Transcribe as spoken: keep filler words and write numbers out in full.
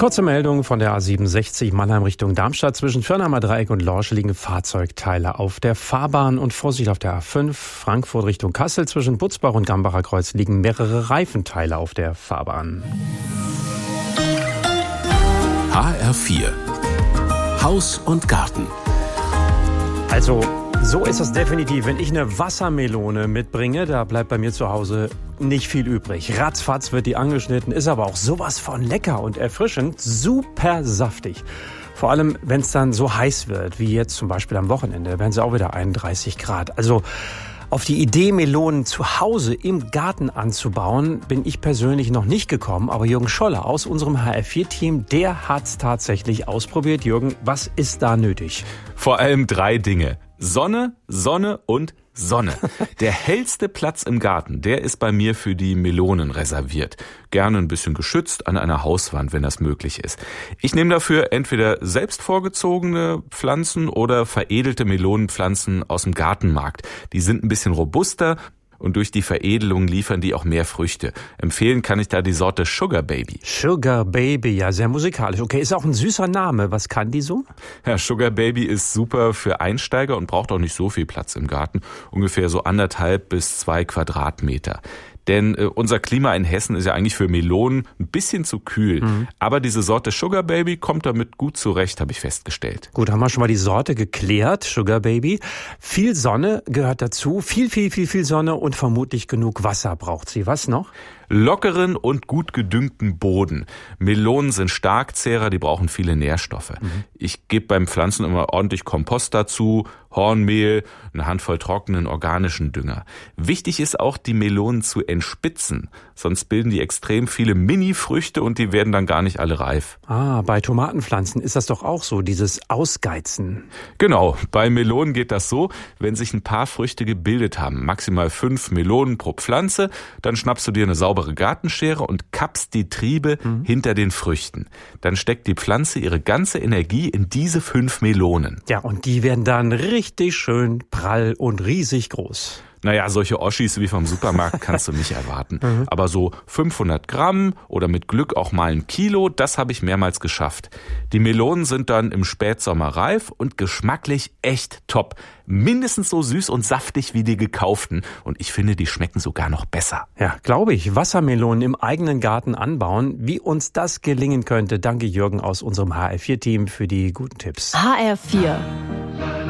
Kurze Meldung von der A siebenundsechzig Mannheim Richtung Darmstadt. Zwischen Firnheimer Dreieck und Lorsch liegen Fahrzeugteile auf der Fahrbahn und Vorsicht auf der A fünf. Frankfurt Richtung Kassel. Zwischen Butzbach und Gambacher Kreuz liegen mehrere Reifenteile auf der Fahrbahn. H R vier Haus und Garten. Also, so ist es definitiv. Wenn ich eine Wassermelone mitbringe, da bleibt bei mir zu Hause nicht viel übrig. Ratzfatz wird die angeschnitten, ist aber auch sowas von lecker und erfrischend, super saftig. Vor allem, wenn es dann so heiß wird, wie jetzt zum Beispiel am Wochenende, werden sie auch wieder einunddreißig Grad. Also auf die Idee, Melonen zu Hause im Garten anzubauen, bin ich persönlich noch nicht gekommen. Aber Jürgen Scholler aus unserem H R vier Team, der hat's tatsächlich ausprobiert. Jürgen, was ist da nötig? Vor allem drei Dinge. Sonne, Sonne und Sonne. Der hellste Platz im Garten, der ist bei mir für die Melonen reserviert. Gerne ein bisschen geschützt an einer Hauswand, wenn das möglich ist. Ich nehme dafür entweder selbst vorgezogene Pflanzen oder veredelte Melonenpflanzen aus dem Gartenmarkt. Die sind ein bisschen robuster und durch die Veredelung liefern die auch mehr Früchte. Empfehlen kann ich da die Sorte Sugar Baby. Sugar Baby, ja, sehr musikalisch. Okay, ist auch ein süßer Name. Was kann die so? Ja, Sugar Baby ist super für Einsteiger und braucht auch nicht so viel Platz im Garten. Ungefähr so anderthalb bis zwei Quadratmeter. Denn äh, unser Klima in Hessen ist ja eigentlich für Melonen ein bisschen zu kühl. Mhm. Aber diese Sorte Sugar Baby kommt damit gut zurecht, habe ich festgestellt. Gut, haben wir schon mal die Sorte geklärt, Sugar Baby. Viel Sonne gehört dazu, viel, viel, viel, viel Sonne und vermutlich genug Wasser braucht sie. Was noch? Lockeren und gut gedüngten Boden. Melonen sind Starkzehrer, die brauchen viele Nährstoffe. Mhm. Ich gebe beim Pflanzen immer ordentlich Kompost dazu, Hornmehl, eine Handvoll trockenen organischen Dünger. Wichtig ist auch, die Melonen zu entspitzen, sonst bilden die extrem viele Mini-Früchte und die werden dann gar nicht alle reif. Ah, bei Tomatenpflanzen ist das doch auch so, dieses Ausgeizen. Genau, bei Melonen geht das so, wenn sich ein paar Früchte gebildet haben, maximal fünf Melonen pro Pflanze, dann schnappst du dir eine saubere Gartenschere und kappst die Triebe mhm. hinter den Früchten. Dann steckt die Pflanze ihre ganze Energie in diese fünf Melonen. Ja, und die werden dann richtig schön prall und riesig groß. Naja, solche Oschis wie vom Supermarkt kannst du nicht erwarten. Mhm. Aber so fünfhundert Gramm oder mit Glück auch mal ein Kilo, das habe ich mehrmals geschafft. Die Melonen sind dann im Spätsommer reif und geschmacklich echt top. Mindestens so süß und saftig wie die gekauften. Und ich finde, die schmecken sogar noch besser. Ja, glaube ich. Wassermelonen im eigenen Garten anbauen. Wie uns das gelingen könnte. Danke Jürgen aus unserem H R vier Team für die guten Tipps. H R vier